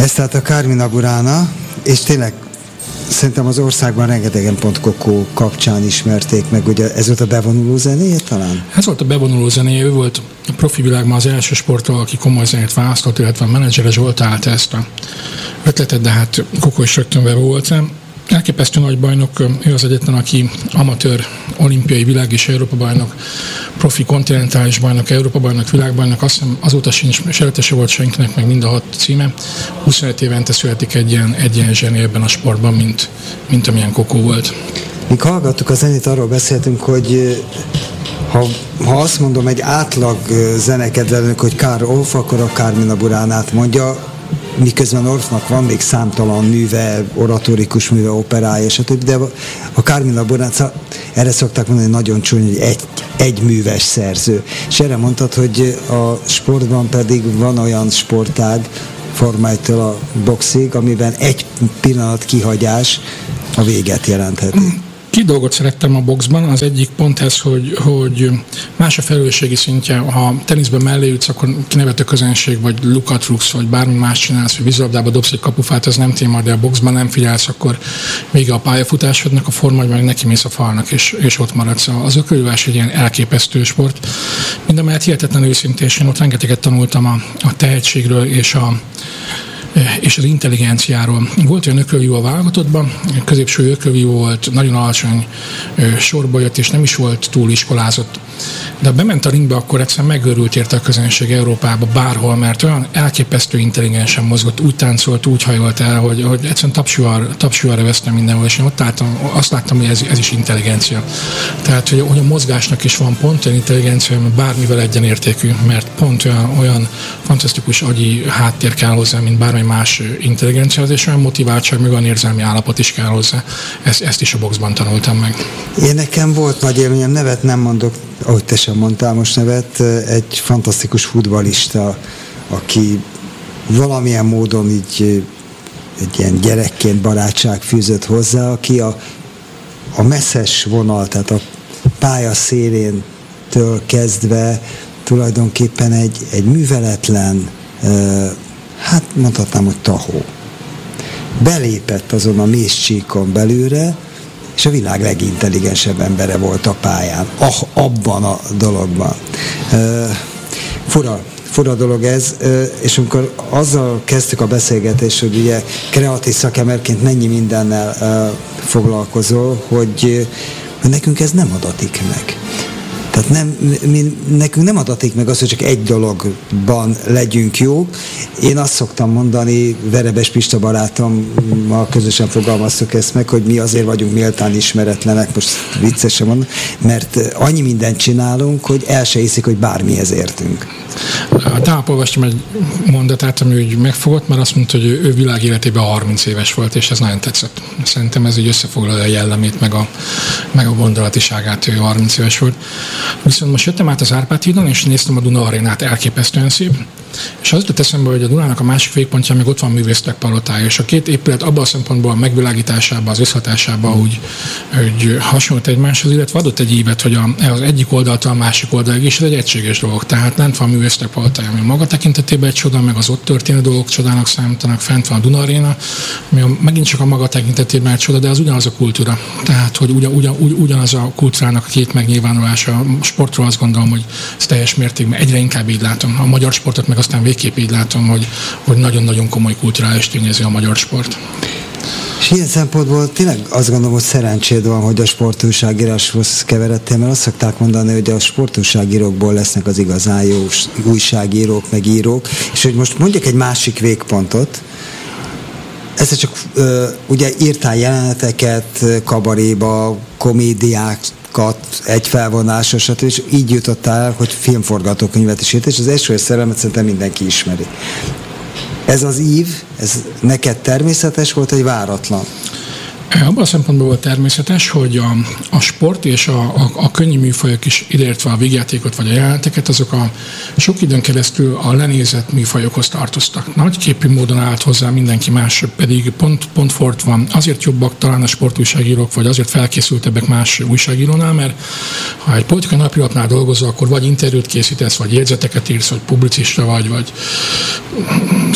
Ez tehát a Carmina Burana, és tényleg szerintem az országban rengetegen pont Kokó kapcsán ismerték meg, ugye ez volt a bevonuló zenéje talán? Ez volt a bevonuló zenéje, ő volt a profi világban az első sportoló, aki komoly zenét választott, illetve a menedzsere Zsolt állt ezt a ötletet, de hát Kokó is rögtön vevő volt rá. Elképesztő nagy bajnok, ő az egyetlen, aki amatőr, olimpiai, világ és Európa bajnok, profi kontinentális bajnok, Európa bajnok, világbajnok, azt hiszem azóta sincs seretese volt senkinek, meg mind a 6 címe. 25 évente születik egy ilyen zseni ebben a sportban, mint amilyen Kokó volt. Míg hallgattuk a zenét, arról beszéltünk, hogy ha azt mondom egy átlag zenekedvelőnek, hogy Karl Orff, akkor a Carmina Buránát mondja, miközben Orffnak van még számtalan műve, oratórikus műve, operája, stb. De a Carmina Burana, erre szokták mondani, hogy nagyon csúnya, hogy egy műves szerző. És erre mondtad, hogy a sportban pedig van olyan sportág, Forma 1-től a boxig, amiben egy pillanat kihagyás a véget jelentheti. Két dolgot szerettem a boxban. Az egyik pont ez, hogy más a felelősségi szintje. Ha teniszben mellé ütsz, akkor kinevet a közönség, vagy lukat rúgsz, vagy bármi más csinálsz, vagy vízilabdába dobsz egy kapufát, ez nem téma, de a boxban nem figyelsz, akkor vége a pályafutásodnak, a formában meg neki mész a falnak, és ott maradsz. Az ökölvívás egy ilyen elképesztő sport. Mindamellett hihetetlen őszintén, ott rengeteget tanultam a tehetségről és az intelligenciáról. Volt olyan ökölvívó a válogatottban, középső ökölvívó volt, nagyon alacsony sorba jött, és nem is volt túl iskolázott. De ha bement a ringbe, akkor egyszerűen megőrült érte a közönség Európába bárhol, mert olyan elképesztő intelligensen mozgott, úgy táncolt, úgy hajolt el, hogy egyszerűen tapsúarra vesztem mindenhol, és én ott azt láttam, hogy ez is intelligencia. Tehát, hogy a mozgásnak is van pont olyan intelligencia, mert bármivel egyenértékű, mert pont olyan fantasztikus agyi háttér kell hozzá, mint bármely más intelligencia, és olyan motiváltság, meg olyan érzelmi állapot is kell hozzá. Ezt is a boxban tanultam meg. Én nekem volt nagy élményem, nevet nem mondok, ahogy te sem mondtál most nevet, egy fantasztikus futballista, aki valamilyen módon így egy ilyen gyerekként barátság fűzött hozzá, aki a messzes vonal, tehát a pálya széléntől kezdve tulajdonképpen egy műveletlen, hát mondhatnám, hogy tahó. Belépett azon a mész csíkon belőle, és a világ legintelligensebb embere volt a pályán, abban a dologban. Fura dolog ez, és amikor azzal kezdtük a beszélgetést, hogy ugye kreatív szakemberként mennyi mindennel foglalkozol, hogy nekünk ez nem adatik meg. Tehát nekünk nem adatik meg az, hogy csak egy dologban legyünk jók. Én azt szoktam mondani, Verebes Pista barátommal közösen fogalmaztuk ezt meg, hogy mi azért vagyunk méltán ismeretlenek, most viccesen mondom, mert annyi mindent csinálunk, hogy el se hiszik, hogy bármihez értünk. Tegnap olvastam egy mondatát, ami úgy megfogott, mert azt mondta, hogy ő világéletében 30 éves volt, és ez nagyon tetszett. Szerintem ez így összefoglalja a jellemét, meg a gondolatiságát, hogy ő 30 éves volt. Viszont most jöttem át az Árpád-hídon, és néztem a Duna Arénát, elképesztően szép. És az jutott eszembe, hogy a Dunának a másik végpontja még ott van Művészek palotája, és a két épület abban a szempontból a megvilágításában, az összhatásában úgy hasonlít egymáshoz, illetve adott egy ívet, hogy az egyik oldaltól a másik oldalig, és ez egy egységes dolog. Tehát lent van Művészek palotája, ami a maga tekintetében egy csoda, meg az ott történő dolgok csodának számítanak, fent van a Duna Aréna, ami megint csak a maga tekintetében egy csoda, de az ugyanaz a kultúra. Tehát, hogy ugyanaz a kultúrának a két megnyilvánulása. A sportról azt gondolom, hogy ez teljes mértékben egyre inkább így látom. A magyar sportot meg aztán végképp így látom, hogy nagyon-nagyon komoly kulturális tényező a magyar sport. És ilyen szempontból tényleg azt gondolom, hogy szerencséd van, hogy a sportújságíráshoz keveredtél, mert azt szokták mondani, hogy a sportújságírókból lesznek az igazán jó újságírók, meg írók, és hogy most mondjak egy másik végpontot, ezt csak ugye írtál jeleneteket kabaréba, komédiákat, egy felvonásra, stb. És így jutottál, hogy filmforgatókönyvet is írt, és az SOS Szerelmet szerintem mindenki ismeri. Ez az ív, ez neked természetes volt, vagy váratlan? Abban a szempontból volt természetes, hogy a sport és a könnyű műfajok is, ideértve a vígjátékot vagy a jeleneteket, azok a sok időn keresztül a lenézett műfajokhoz tartoztak. Nagyképű módon állt hozzá mindenki más, pedig pont fordítva van. Azért jobbak talán a sportújságírók, vagy azért felkészültebbek más újságírónál, mert ha egy politikai napilapnál dolgozol, akkor vagy interjút készítesz, vagy jegyzeteket írsz, vagy publicista vagy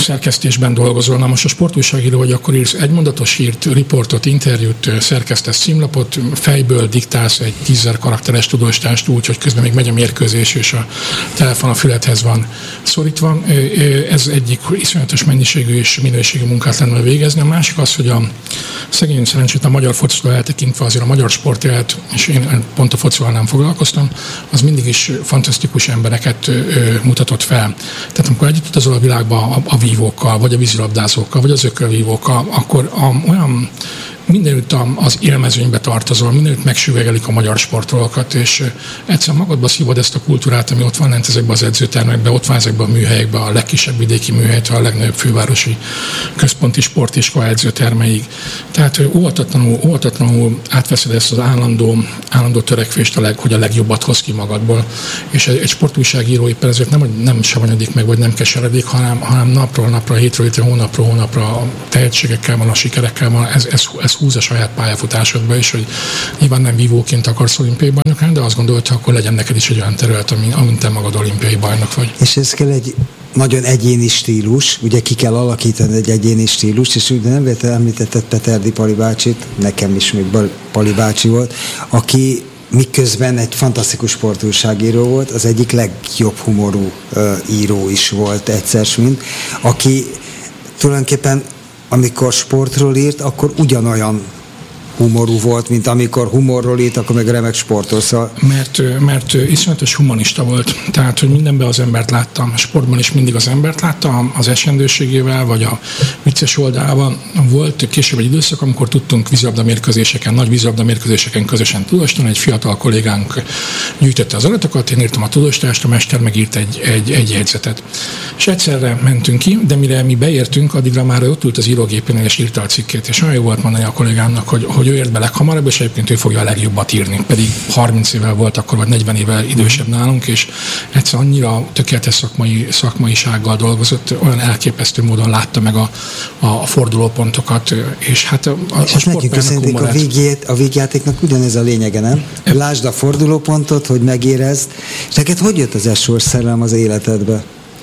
szerkesztésben dolgozol. Na most a sportújságíró vagy, akkor írsz egymondatos hírt, riportot, interjút, szerkesztesz címlapot, fejből diktálsz egy 10 karakteres tudósítást úgy, hogy közben még megy a mérkőzés, és a telefon a füledhez van szorítva. Ez egyik iszonyatos mennyiségű és minőségű munkát lenne végezni. A másik az, hogy a szegény szerencsét a magyar focitól eltekintve azért a magyar sportélet, és én pont a focival nem foglalkoztam, az mindig is fantasztikus embereket mutatott fel. Tehát amikor együtt utazol a világban a vívókkal, vagy a vízilabdázókkal, vagy az ökölvívókkal, akkor olyan mindenütt az élmezőnybe tartozol, mindenütt megsüvegelik a magyar sportolókat, és egyszerűen magadba szívod ezt a kultúrát, ami ott van lent ezekben az edzőtermekben, ott van ezekben a műhelyekben, a legkisebb vidéki műhelytől a legnagyobb fővárosi központi sportiskola edzőtermeig. Tehát óvatatlanul átveszed ezt az állandó törekvést, hogy a legjobbat hoz ki magadból. És egy sportújságíró éppen ezért nem savanyodik meg, vagy nem keseredik, hanem napról napra, hétről hétre, hónapról hónapra a tehetségekkel van, a sikerekkel van, ez húz a saját pályafutásodba is, hogy nyilván nem vívóként akarsz olimpiai bajnok lenni, de azt gondolta, akkor legyen neked is egy olyan terület, amin te magad olimpiai bajnok vagy. És ez kell egy nagyon egyéni stílus, ugye ki kell alakítani egy egyéni stílust, és ugye nem véletlenül említetted Peterdi Pali bácsit, nekem is még Pali bácsi volt, aki miközben egy fantasztikus sportújságíró volt, az egyik legjobb humorú író is volt egyszer, mint aki tulajdonképpen amikor sportról írt, akkor ugyanolyan humorú volt, mint amikor humorról írt, akkor meg remek sportról. Szóval... Mert iszonyatos humanista volt. Tehát, hogy mindenben az embert láttam. A sportban is mindig az embert láttam, az esendőségével, vagy a vicces oldalában. Volt később egy időszak, amikor tudtunk vízilabdamérkőzéseken, nagy vízilabdamérkőzéseken közösen tudósítani. Egy fiatal kollégánk gyűjtötte az adatokat, én írtam a tudósítást, a mester megírt egy jegyzetet. És egyszerre mentünk ki, de mire mi beértünk, addigra már ott ült az írógépénél és írta a cikkét. És olyan jó volt mondani a kollégámnak, hogy ő ért be leghamarabb, és egyébként ő fogja a legjobbat írni. Pedig 30 évvel volt akkor, vagy 40 évvel idősebb nálunk, és egyszer annyira tökéletes szakmaisággal dolgozott, olyan elképesztő módon látta meg a fordulópontokat, és hát a sportpályának a végjátéknak ugyanez a lényege, nem? Lásd a fordulópontot, hogy megérezd. És neked hogy jött az esős szerelem az életedbe?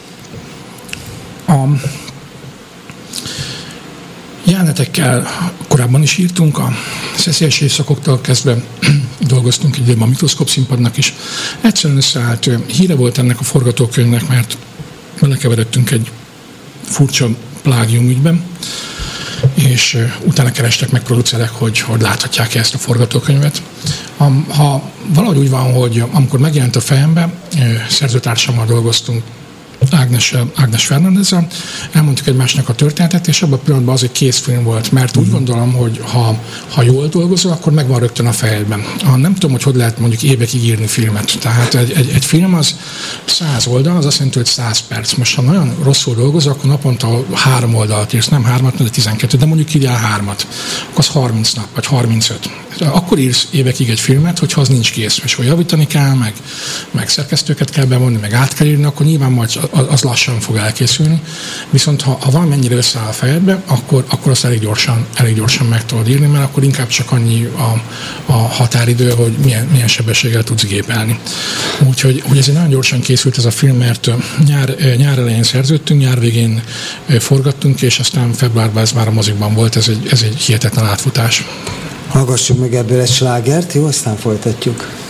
Jelenetekkel korábban is írtunk, a szeszélyes évszakoktól kezdve dolgoztunk egy a mikroszkóp színpadnak is. Egyszerűen összeállt, híre volt ennek a forgatókönyvnek, mert belekeveredtünk egy furcsa plágium ügyben, és utána kerestek meg producerek, hogy láthatják ezt a forgatókönyvet. Ha valahogy úgy van, hogy amikor megjelent a fejembe, szerzőtársammal dolgoztunk, Ágnes Fernándezzel, elmondtuk egymásnak a történetet, és abban a pillanatban az egy készfilm volt, mert úgy gondolom, hogy ha jól dolgozol, akkor megvan rögtön a fejedben. Nem tudom, hogy lehet mondjuk évekig írni filmet. Tehát egy film az 100 oldal, az azt jelenti, hogy 100 perc. Most ha nagyon rosszul dolgozol, akkor naponta 3 oldalt írsz, nem 3-at, de 12, de mondjuk írjál 3-at, akkor az 30 nap, vagy 35. Akkor írsz évekig egy filmet, hogyha az nincs kész, és hogy javítani kell, meg szerkesztőket kell bevonni, meg át kell írni, akkor nyilván majd az lassan fog elkészülni. Viszont ha valamennyire összeáll a fejedbe, akkor azt elég gyorsan meg tudod írni, mert akkor inkább csak annyi a határidő, hogy milyen sebességgel tudsz gépelni. Úgyhogy ez egy nagyon gyorsan készült ez a film, mert nyár elején szerződtünk, nyár végén forgattunk, és aztán februárban ez már a mozikban volt, ez egy hihetetlen átfutás. Hallgassuk meg ebből egy slágert, jó, aztán folytatjuk.